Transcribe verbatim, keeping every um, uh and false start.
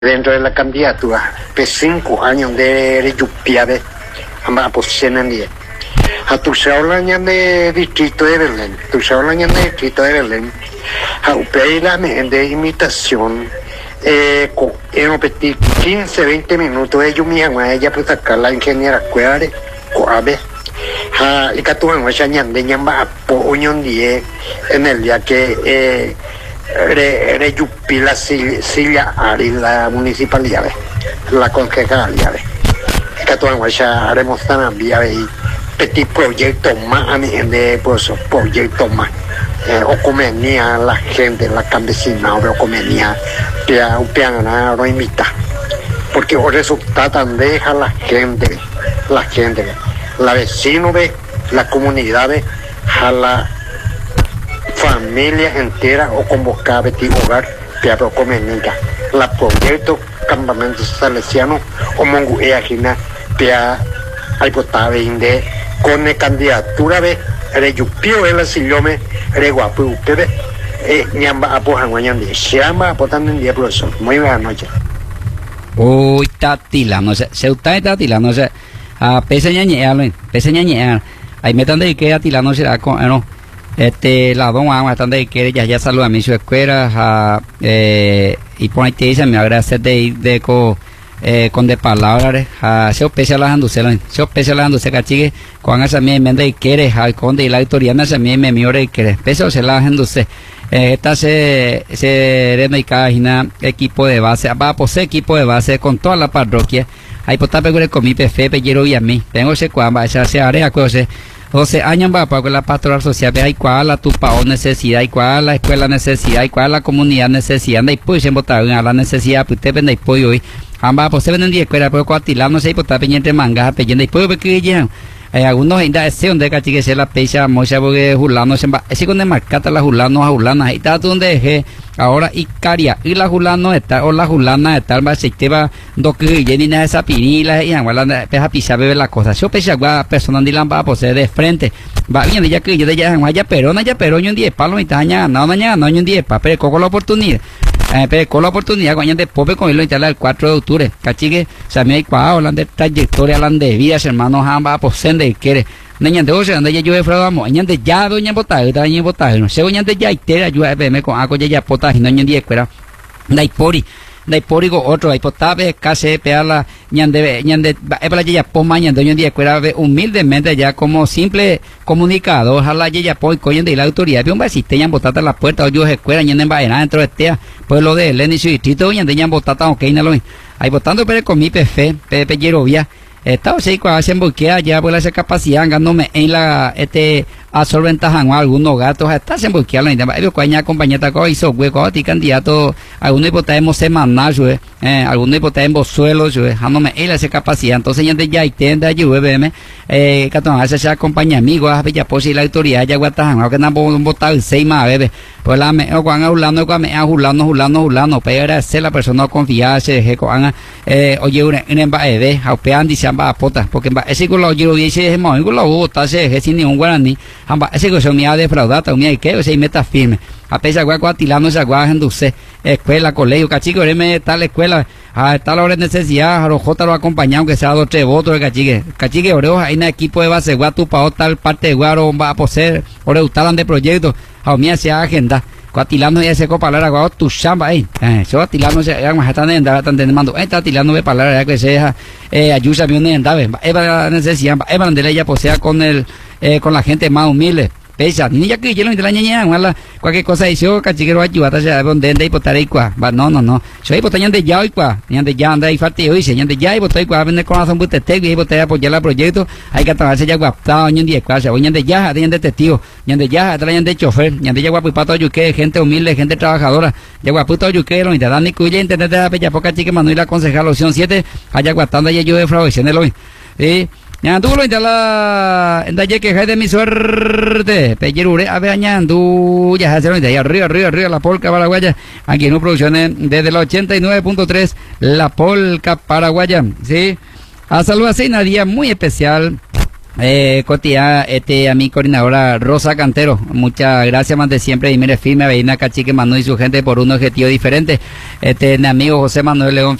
dentro de la candidatura de cinco años de Yupiave, a posición en día. A tu se hablan de distrito de Belén, tu se hablan de distrito de Belén, a la de imitación, eh, en petit quince veinte minutos, ellos mismos, ella puede sacar la ingeniera Cuare, Coabe, a y que tú en esa ñande ñamba po unión die en el día que eh, re, re yupi la silla ari la municipalidad, la concejalía, que tú en esa haremos tan vía y petit proyecto más a mi gente, pues proyecto más. Eh, o convenía la gente, la campesina, o convenía que a un piano no imita, porque el resultado deja la gente, la gente, la vecino ve, la comunidad ve, a la familia entera o convocada de hogar que a convenía, la proyecto campamento salesiano o monguea gina que a hay potable de con la candidatura de reyupio el silome reguapu ustedes eh ñamba apojan guañandi llama apotando en día profesor. Muy buenas noches. Uy, tatila, no sé, se está tatila, no sé, a pese ñañea, pese ñañea, ahí metan de que atila no será con, no, este, la don Juan están de que ya ya saluda a mi su escuela, a, eh, y por ahí te dice, me agradece de, de co, eh, con de palabras, a se opese la anduce, se opese la anduce, cachigue, con esa mi enmienda y quiere, a con de la autoridad, esa mi me miore y quiere, peso se la anduce. Esta se se remaica equipo de base, va a poseer equipo de base con toda la parroquia. Hay por pegar con mi P F, Pellero y a mí. Tengo ese cuamba, esa se área, cosas. doce años va para la pastoral social, hay cuál la tu pao necesidad, hay cuál la escuela necesidad, hay cuál la comunidad necesidad, hay pues en botar a la necesidad, pues te vende pollo hoy. Amba pues se venden diez escuela, pero cuatilando se por estar pendiente manga, pendiente pollo porque ya. Eh, algunos ainda ese donde cachique se la pecha mocha porque julano se va ese con de marcata la julano a julana ahí está donde dejé ahora y caria y la julano está o la julana está va se te va do que lleni na esa pinila y igual peja pisa bebe la cosa yo pecha gua persona ni lamba pues de frente va bien ya que yo de ya ya pero na ya pero yo en diez palos y taña no mañana no en diez pa pero con la oportunidad eh, pero con la oportunidad cuando de pobre con lo instalar el cuatro de octubre cachique se me hay cuá hablan de trayectoria hablan de vidas hermanos ambas pues de quiere niña de ocho anda ya yo he fragamo niña de ya doña botar está niña botar no sé doña de ya itera yo a verme con algo ya ya potas y no niña de escuela dai pori dai pori go otro hay potabe casi pear la niña de niña de para ya po mañana doña de escuela humildemente ya como simple comunicado ojalá ya po coño de la autoridad de un vasiste ya botata la puerta o yo escuela niña en vaina dentro de este pues lo de Lenny su distrito doña de ya botata okay no lo hay votando pero con mi P F Pepe Yerovia. Estaba así cuando hacen boquea ya por esa capacidad ganándome en la este a solventajan algunos gatos está en boquea la idea ellos cuando acompañata con hizo hueco a ti candidato algunos hipotemos semanal yo eh algunos hipotemos suelos yo ganándome en esa capacidad entonces ya de ya tienda allí V M eh que toman ese acompaña amigos a bella posi la autoridad ya guatajan que no un botar seis más bebé pues la me cuando hablando cuando me ajulando ajulando ajulando pero era ser la persona confiarse que cuando eh oye una en bebé aupean dice amba apotas porque ese con lo yo dice hemos con lo bota se sin ningún guaraní amba ese que son mía defraudata mía y que ese meta firme a pesar de guatilando esa guajenduce escuela colegio cachico me tal escuela a tal hora de necesidad a los jota lo acompañaron que sea dos tres votos de cachique cachique oreo hay un equipo de base guatu para tal parte de guaro va a poseer oreo estaban de proyectos a mí hacía agenda cuatilando ya se copa la guau tu chamba ahí eh yo atilando se ya más están en están demandando está atilando de palabra ya que sea eh ayuda bien en dave eva necesidad eva de ella posea con el eh, con la gente más humilde pesa ni ya que yo no de la ñaña mala cualquier cosa dice yo cachiquero ayuda se donde ande y botar ahí cua no no no soy botañan de ya y cua ñan de ya anda y falta hoy se ñan de ya y botar cua vender con razón bute te y botar apoyar el proyecto hay que trabajarse ya guapta ñan de cua se ñan de ya ñan de testigo ñan de ya traen de chofer ñan de ya guapo y pato yuque gente humilde gente trabajadora ya guaputo yuque lo dan ni cuya internet de la poca chique Manuel aconsejal opción siete allá guatando ya yo de fraude lo sí ya tú lo intala en dalle que de mi suerte pellerure a ver añandu ya se lo de arriba arriba arriba la polca paraguaya aquí en producciones desde el ochenta y nueve punto tres la polca paraguaya sí a salud así una día muy especial Eh, Cotia, este, a mi coordinadora Rosa Cantero, muchas gracias más de siempre, y mire firme, Veina Cachique Manuel y su gente por un objetivo diferente. Este, mi amigo José Manuel León